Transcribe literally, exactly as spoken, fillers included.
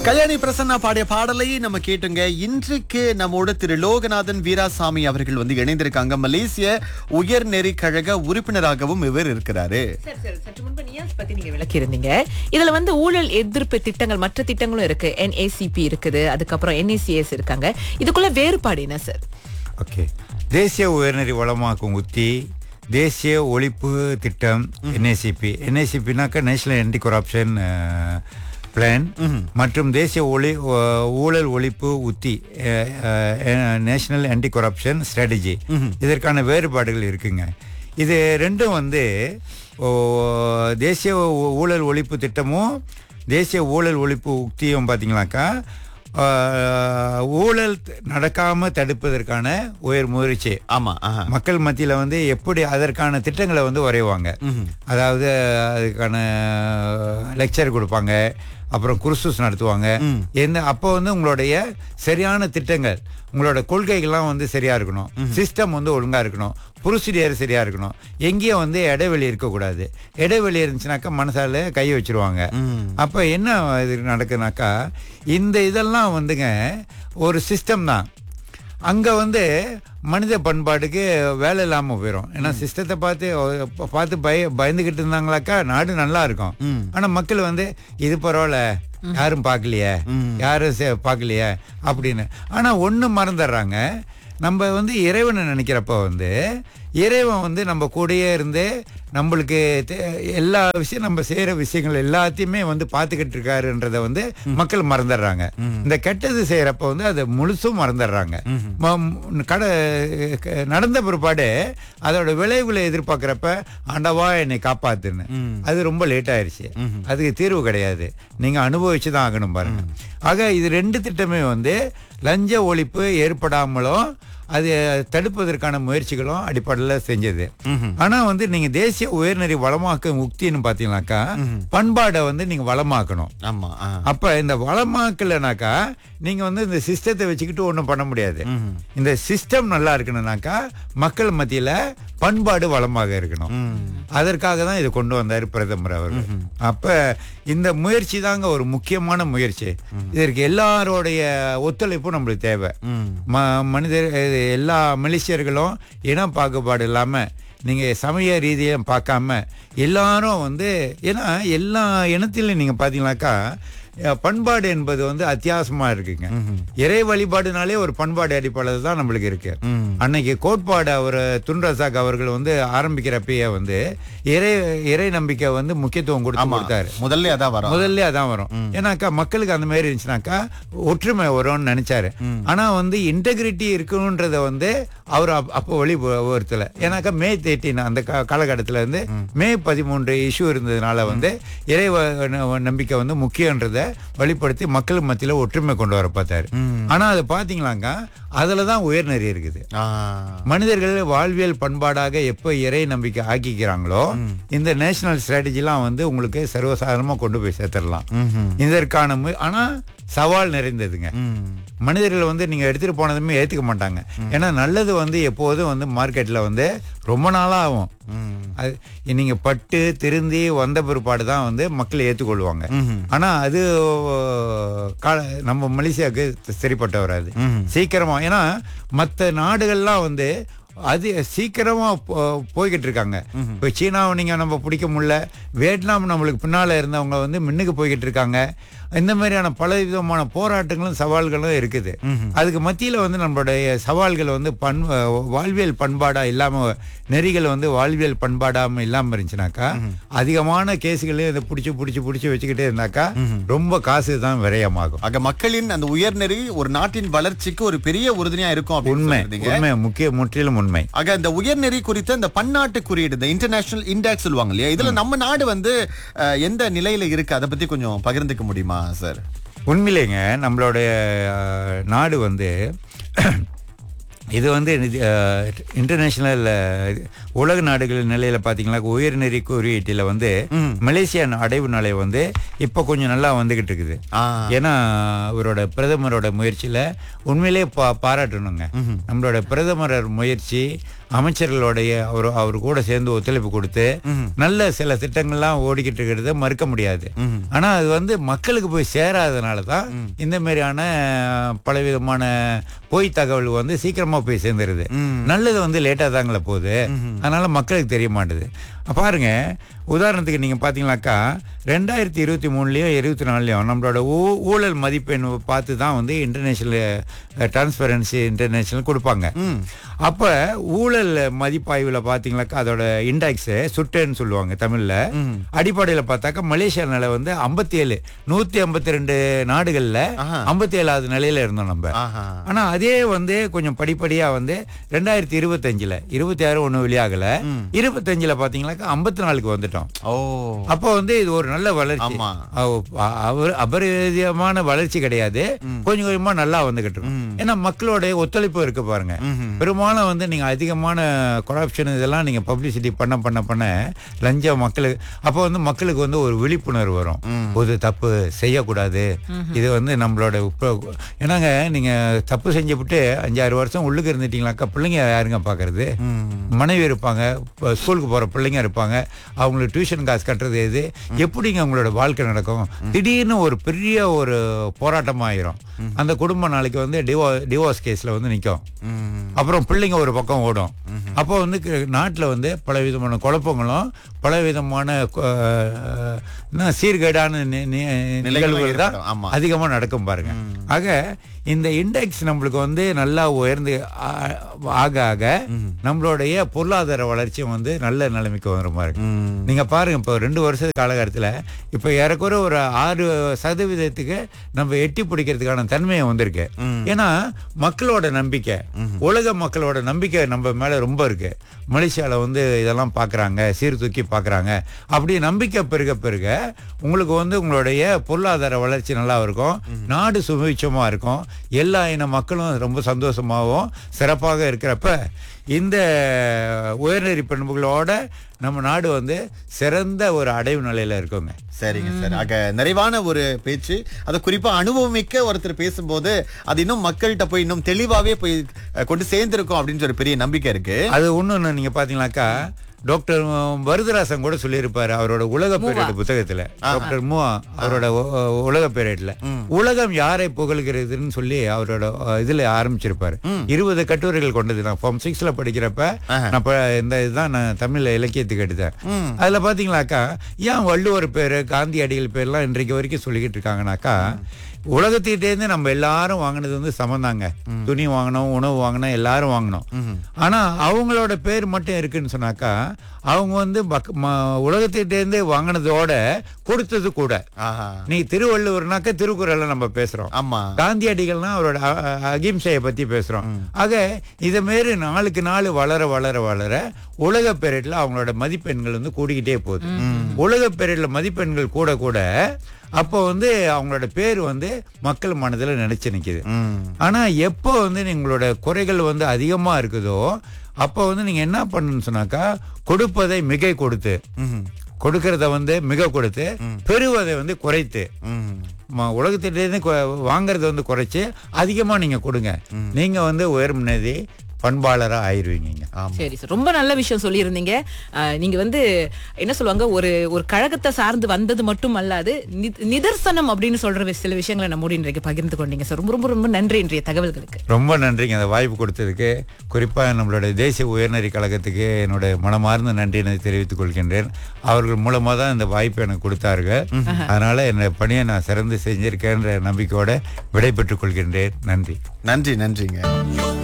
கல்யாணி பிரசன்னா பாடிய பாடலை நம்ம கேட்டுங்க. இன்றைக்கு நம்மோட திரு லோகநாதன் வீராசாமி அவர்கள் வந்து இணைந்திருக்காங்க. மலேசிய உயர்நெறி கழக உறுப்பினராகவும் இவர் இருக்கிறாரு. சரி சரி சற்று முன்பு நியாஸ் பத்தி நீங்க விளக்கி இருந்தீங்க. இதுல வந்து ஊழல் எதிர்ப்பு திட்டங்கள் மற்ற திட்டங்களும் இருக்கு. என் ஏ சி பி இருக்குது, அதுக்கப்புறம் என் ஏ சி எஸ் இருக்காங்க. இதுக்குள்ள வேறுபாடு என்ன சார்? ஓகே, தேசிய உயர்நெறி வளமாக்கும் உத்தி, தேசிய ஒழிப்பு திட்டம், என்ஏசிபி என்ஏசிபினாக்கா நேஷனல் ஆன்டி கரப்ஷன் பிளான், மற்றும் தேசிய ஒளி ஊழல் ஒழிப்பு உத்தி, நேஷனல் ஆன்டி கரப்ஷன் ஸ்ட்ராட்டஜி. இதற்கான வேறுபாடுகள் இருக்குங்க. இது ரெண்டும் வந்து தேசிய ஊழல் ஒழிப்பு திட்டமும் தேசிய ஊழல் ஒழிப்பு உத்தியும் பார்த்தீங்கன்னாக்கா ஊழல் நடக்காம தடுப்பதற்கான உயர் முயற்சி. ஆமா, மக்கள் மத்தியில வந்து எப்படி அதற்கான திட்டங்களை வந்து வரைவாங்க. அதாவது அதுக்கான லெக்சர் கொடுப்பாங்க, அப்புறம் குர்சஸ் நடத்துவாங்க. என்ன அப்போ வந்து உங்களுடைய சரியான திட்டங்கள், உங்களோட கொள்கைகள்லாம் வந்து சரியா இருக்கணும், சிஸ்டம் வந்து ஒழுங்கா இருக்கணும், ப்ரொசீடியர் சரியா இருக்கணும், எங்கேயும் வந்து இடைவெளி இருக்கக்கூடாது. இடைவெளி இருந்துச்சுனாக்கா மனசால கை வச்சிருவாங்க. அப்ப என்ன இது நடக்குதுனாக்கா, இந்த இதெல்லாம் வந்துங்க ஒரு சிஸ்டம் தான். அங்க வந்து மனித பண்பாடுக்கு வேலை இல்லாம போயிடும். ஏன்னா சிஸ்டத்தை பார்த்து பார்த்து பய பயந்துகிட்டு இருந்தாங்களாக்கா நாடு நல்லா இருக்கும். ஆனா மக்கள் வந்து இது பரவாயில்ல, யாரும் பார்க்கலையே, யாரும் பார்க்கலையே அப்படின்னு. ஆனா ஒண்ணு மறந்துடுறாங்க, நம்ம வந்து இறைவனை நினைக்கிறப்ப வந்து இறைவன் வந்து நம்ம கூடயே இருந்து நம்மளுக்கு எல்லா விஷயம், நம்ம செய்யற விஷயங்கள் எல்லாத்தையுமே வந்து பார்த்துக்கிட்டு இருக்காருன்றத வந்து மக்கள் மறந்துடுறாங்க. இந்த கெட்டது செய்யறப்ப வந்து அதை முழுசும் மறந்துடுறாங்க. கடை நடந்த பிற்பாடு அதோட விளைவுகளை எதிர்பார்க்கிறப்ப ஆண்டவா என்னை காப்பாத்துன்னு, அது ரொம்ப லேட் ஆயிடுச்சு. அதுக்கு தீர்வு கிடையாது, நீங்க அனுபவிச்சுதான் ஆகணும் பாருங்க. ஆக இது ரெண்டு திட்டமே வந்து லஞ்ச ஒழிப்பு ஏற்படாமலும் அது தடுப்பதற்கான முயற்சிகளும் அடிப்படையில் செஞ்சது. ஆனா வந்து நீங்க தேசிய உயர்நெறி வளமாக்க உக்தின்னு பாத்தீங்கன்னாக்கா பண்பாடை வந்து நீங்க வளமாக்கணும். ஆமா, அப்ப இந்த வளமாக்கலனாக்கா நீங்க வந்து இந்த சிஸ்டத்தை வச்சுக்கிட்டு ஒண்ணும் பண்ண முடியாது. இந்த சிஸ்டம் நல்லா இருக்கணும்னாக்கா மக்கள் மத்தியில பண்பாடு வளமாக இருக்கணும். அதற்காக தான் இதை கொண்டு வந்தாரு பிரதமர் அவர்கள். அப்ப இந்த முயற்சி தாங்க ஒரு முக்கியமான முயற்சி. இதற்கு எல்லாரோடைய ஒத்துழைப்பும் நம்மளுக்கு தேவை. மனிதர் எல்லா மலேசியர்களும் இனம் பாகுபாடு இல்லாம, நீங்க சமய ரீதியை பார்க்காம எல்லாரும் வந்து, ஏன்னா எல்லா இனத்திலும் நீங்க பாத்தீங்கன்னாக்கா பண்பாடு என்பது வந்து அத்தியாவசியமா இருக்குங்க. இறை வழிபாடுனாலே ஒரு பண்பாடு அடிப்படையில் தான் நம்மளுக்கு இருக்கு. அன்னைக்கு கோட்பாடு அவர் துன்ரசாக் அவர்கள் வந்து ஆரம்பிக்கிறப்பயே வந்து இறை இறை நம்பிக்கை வந்து முக்கியத்துவம் கொடுத்து கொடுத்தாரு. முதல்ல அதான் வரும் முதல்ல அதான் வரும் ஏன்னாக்கா மக்களுக்கு அந்த மாதிரி இருந்துச்சுனாக்கா ஒற்றுமை வரும்னு நினைச்சாரு. ஆனா வந்து இன்டெகிரிட்டி இருக்கணும்ன்றத வந்து அவர் அப்போ வழிபடுத்தல. ஏன்னாக்கா மே தேர்ட்டீன் அந்த காலகட்டத்துல இருந்து மே பதிமூன்று இஷ்யூ இருந்ததுனால வந்து இறை நம்பிக்கை வந்து முக்கியன்றத வழிபடுத்தி மக்கள் மத்தியில ஒற்றுமை கொண்டு வர பார்த்தாரு. ஆனா அது பாத்தீங்களாங்க, அதுலதான் உயர்நெறி இருக்குது. மனிதர்கள் வாழ்வியல் பண்பாடாக எப்ப இறை நம்பிக்கை ஆக்கிக்கிறாங்களோ இந்த நேஷனல் ஸ்ட்ராட்டஜிலாம் வந்து உங்களுக்கு சர்வசாதாரணமா கொண்டு போய் சேர்த்துடலாம். இதற்கான ஆனா சவால் நிறைந்ததுங்க. மனிதர்கள் வந்து நீங்க எடுத்துட்டு போனதுமே ஏத்துக்க மாட்டாங்க. ஏன்னா நல்லது வந்து எப்போதும் வந்து மார்க்கெட்ல வந்து ரொம்ப நாளா ஆகும். அது நீங்க பட்டு திருந்தி வந்த பிற்பாடு தான் வந்து மக்கள் ஏற்றுக்கொள்வாங்க. ஆனா அது நம்ம மலேசியாவுக்கு சரிப்பட்டு வராது சீக்கிரமா. ஏன்னா மற்ற நாடுகள்லாம் வந்து அது சீக்கிரமா போய்கிட்டு இருக்காங்க. இப்ப சீனாவை நீங்க நம்ம பிடிக்க முடியல, வியட்நாம் நம்மளுக்கு பின்னால இருந்தவங்க வந்து முன்னுக்கு போய்கிட்டு இருக்காங்க. இந்த மாதிரியான பல விதமான போராட்டங்களும் சவால்களும் இருக்குது. அதுக்கு மத்தியில வந்து நம்மளுடைய சவால்கள் வந்து பண் வாழ்வியல் பண்பாடா இல்லாம, நெறிகள் வந்து வாழ்வியல் பண்பாடாம இல்லாம இருந்துச்சுனாக்கா அதிகமான கேஸுகளையும் இதை பிடிச்சி பிடிச்சி பிடிச்சி வச்சுக்கிட்டே இருந்தாக்கா ரொம்ப காசு தான் விரயமாகும். ஆக மக்களின் அந்த உயர்நெறி ஒரு நாட்டின் வளர்ச்சிக்கு ஒரு பெரிய உறுதுணையா இருக்கும். உண்மை உண்மை முக்கிய முற்றிலும் உண்மை. ஆக இந்த உயர்நெறி குறித்த இந்த பன்னாட்டு குறியீடு, இந்த இன்டர்நேஷனல் இண்டெக்ஸ் சொல்லுவாங்க இல்லையா, இதுல நம்ம நாடு வந்து எந்த நிலையில இருக்கு, அதை பத்தி கொஞ்சம் பகிர்ந்துக்க முடியுமா சார்? உண்மையிலேங்க நம்மளுடைய நாடு வந்து இது வந்து இன்டர்நேஷனல் உலக நாடுகள் நிலையில பாத்தீங்கன்னா உயர்நெறி குறியீட்டில வந்து மலேசியா அடைவு நிலை வந்து இப்ப கொஞ்சம் நல்லா வந்துகிட்டு இருக்குது. ஏன்னா அவரோட பிரதமரோட முயற்சியில உண்மையிலே பாராட்டணுங்க. நம்மளோட பிரதமர் முயற்சி, அமைச்சர்களுடைய அவர் அவர் கூட சேர்ந்து ஒத்துழைப்பு கொடுத்து நல்ல சில திட்டங்கள்லாம் ஓடிக்கிட்டு இருக்கிறத மறுக்க முடியாது. ஆனா அது வந்து மக்களுக்கு போய் சேராதனால தான் இந்த மாதிரியான பலவிதமான பொய் தகவல் வந்து சீக்கிரமா போய் சேர்ந்துருது. நல்லது வந்து லேட்டா தாங்கள போகுது, அதனால மக்களுக்கு தெரிய மாட்டுது. பாருங்க, உதாரணத்துக்கு நீங்க பாத்தீங்கன்னாக்கா ரெண்டாயிரத்தி இருபத்தி மூணுலயும் இருபத்தி நாலுலயும் நம்மளோட ஊழல் மதிப்பெண் பார்த்து தான் வந்து இன்டர்நேஷனல் டிரான்ஸ்பரன்சி இன்டர்நேஷனல் கொடுப்பாங்க. அப்ப ஊழல் மதிப்பாய்வுல பாத்தீங்கன்னாக்கா அதோட இண்டெக்ஸ் சுட்டேன்னு சொல்லுவாங்க தமிழ்ல. அடிப்படையில பார்த்தாக்கா மலேசியா நிலை வந்து ஐம்பத்தி ஏழு நூத்தி ஐம்பத்தி ரெண்டு நாடுகள்ல ஐம்பத்தி ஏழாவது நிலையில இருந்தோம் நம்ம. ஆனா அதே வந்து கொஞ்சம் படிப்படியா வந்து ரெண்டாயிரத்தி இருபத்தி அஞ்சுல இருபத்தி ஆறு ஒண்ணு வெளியாகல, இருபத்தி அஞ்சுல பாத்தீங்கன்னாக்கா ஐம்பத்தி நாலுக்கு வந்துட்டோம். அப்போ வந்து இது ஒரு நல்ல வளர்ச்சி, அபரிதமான வளர்ச்சி கிடையாது, கொஞ்சம் கொஞ்சமா நல்லா வந்துகிட்டு இருக்கும். ஏன்னா மக்களோட ஒத்துழைப்பு இருக்கு பாருங்க. பெரும்பாலும் வந்து நீங்க அதிகமான கரப்ஷன் இதெல்லாம் நீங்க பப்ளிசிட்டி பண்ண பண்ண பண்ண லஞ்சம் மக்களுக்கு, அப்போ வந்து மக்களுக்கு வந்து ஒரு விழிப்புணர்வு வரும். ஒரு தப்பு செய்யக்கூடாது, இது வந்து நம்மளோட ஏன்னாங்க நீங்க தப்பு செஞ்சுவிட்டு அஞ்சாறு வருஷம் உள்ளுக்கு இருந்துட்டீங்களாக்கா பிள்ளைங்க யாருங்க பாக்குறது? மனைவி இருப்பாங்க, ஸ்கூலுக்கு போற பிள்ளைங்க இருப்பாங்க, அவங்களுக்கு டியூஷன் காசு கட்டுறது எது, எப்படிங்க அவங்களோட வாழ்க்கை நடக்கும்? திடீர்னு ஒரு பெரிய ஒரு போராட்டம் ஆயிரும். அந்த குடும்பம் நாளைக்கு வந்து டிவோர்ஸ் கேஸ்ல வந்து நிக்கும். அப்புறம் பிள்ளைங்க ஒரு பக்கம் ஓடும். அப்போ வந்து நாட்டுல வந்து பல விதமான குழப்பங்களும் பல விதமான சீர்கேடான நிகழ்வுகள் தான் அதிகமா நடக்கும் பாருங்க. ஆக இந்த இண்டெக்ஸ் நம்மளுக்கு வந்து நல்லா உயர்ந்து ஆக ஆக நம்மளுடைய பொருளாதார வளர்ச்சியும் வந்து நல்ல நிலைமைக்கு வந்துடும் பாருங்க. நீங்க பாருங்க, இப்போ ரெண்டு வருஷ காலகட்டத்துல இப்ப ஏறக்குற ஒரு ஆறு சதவீதத்துக்கு நம்ம எட்டி பிடிக்கிறதுக்கான தன்மையை வந்திருக்கு. ஏன்னா மக்களோட நம்பிக்கை, உலக மக்களோட நம்பிக்கை நம்ம மேல ரொம்ப இருக்கு. மலேசியால வந்து இதெல்லாம் பாக்குறாங்க, சீர்தூக்கி பாக்குறாங்க. அப்படி நம்பிக்கை பெருக பெருக உங்களுக்கு வந்து உங்களுடைய பொருளாதார வளர்ச்சி நல்லா இருக்கும், நாடு சுபிட்சமா இருக்கும், எல்லா இன மக்களும் ரொம்ப சந்தோஷமாகவும் சிறப்பாக இருக்கிறப்ப இந்த உயர்நெறி பண்புகளோட நம்ம நாடு வந்து சிறந்த ஒரு அடைவு நிலையில இருக்குங்க. சரிங்க சார். ஆக நிறைவான ஒரு பேச்சு, அது குறிப்பா அனுபவமிக்க ஒருத்தர் பேசும்போது அது இன்னும் மக்கள்கிட்ட போய் இன்னும் தெளிவாவே போய் கொண்டு சேர்ந்திருக்கும் அப்படின்னு ஒரு பெரிய நம்பிக்கை இருக்கு. அது ஒண்ணு நீங்க பாத்தீங்கன்னாக்கா டாக்டர் வரதராசன் கூட சொல்லியிருப்பாரு அவரோட உலக பேரேடு புத்தகத்துல. டாக்டர் மூ அவரோட உலக பேரேட்ல உலகம் யாரை புகழ்கிறதுன்னு சொல்லி அவரோட இதுல ஆரம்பிச்சிருப்பாரு. இருபது கட்டுரைகள் கொண்டது. நான் ஃபார்ம் சிக்ஸ்ல படிக்கிறப்ப நான் இந்த இதுதான் நான் தமிழ்ல இலக்கியத்துக்கு எடுத்தேன். அதுல பாத்தீங்கன்னாக்கா ஏன் வள்ளுவர் பேரு காந்தியடிகள் பேர்லாம் இன்றைக்கு வரைக்கும் சொல்லிக்கிட்டு இருக்காங்கனாக்கா, உலகத்திட்டேருந்து நம்ம எல்லாரும் வாங்கினது வந்து சமந்தாங்க. துணி வாங்கணும், உணவு வாங்கணும், எல்லாரும் வாங்கணும். ஆனா அவங்களோட பேர் மட்டும் இருக்குன்னு சொன்னாக்கா அவங்க வந்து உலகத்திட்டேருந்து வாங்கினதோட கொடுத்தது கூட. நீ திருவள்ளுவர்னாக்க திருக்குறளை நம்ம பேசுறோம், காந்தியடிகள்னா அவரோட அகிம்சையை பத்தி பேசுறோம். ஆக இத மாரி நாளுக்கு நாள் வளர வளர வளர உலக பேரேட்ல அவங்களோட மதிப்பெண்கள் வந்து கூடிக்கிட்டே போகுது. உலக பேரேட்ல மதிப்பெண்கள் கூட கூட அப்போ வந்து அவங்களோட பேர் வந்து மக்கள் மனதில் நினைச்சு நிக்குது. ஆனா எப்போ வந்து உங்களோட குறைகள் வந்து அதிகமா இருக்குதோ அப்போ வந்து நீங்க என்ன பண்ணணும்னு சொன்னாக்கா, கொடுப்பதை மிகை கொடுத்து, கொடுக்கறத வந்து மிக கொடுத்து, பெறுவதை வந்து குறைத்து, உலகத்திலிருந்து வாங்கறத வந்து குறைச்சு அதிகமா நீங்க கொடுங்க. நீங்க வந்து உயர்வு நிதி பண்பாளரா ஆயிருவீங்க. சரி சார், ரொம்ப நல்ல விஷயம் சொல்லியிருந்தீங்க. நீங்க வந்து என்ன சொல்லுவாங்க, ஒரு ஒரு கழகத்தை சார்ந்து வந்தது மட்டும் அல்லாது நிதர்சனம் அப்படின்னு சொல்ற சில விஷயங்களை நம்மோடு இன்றைக்கு பகிர்ந்து கொண்டீங்க சார். ரொம்ப ரொம்ப ரொம்ப நன்றி இன்றைய தகவல்களுக்கு. ரொம்ப நன்றிங்க அந்த வாய்ப்பு கொடுத்ததுக்கு. குறிப்பா நம்மளுடைய தேசிய உயர்நெறி கழகத்துக்கு என்னுடைய மனமார்ந்த நன்றியை தெரிவித்துக் கொள்கின்றேன். அவர்கள் மூலமா தான் இந்த வாய்ப்பு எனக்கு கொடுத்தார்கள். அதனால என்னோட பணியை நான் சிறந்து செஞ்சிருக்கேன்ற நம்பிக்கையோட விடை பெற்றுக் கொள்கின்றேன். நன்றி. நன்றி நன்றிங்க.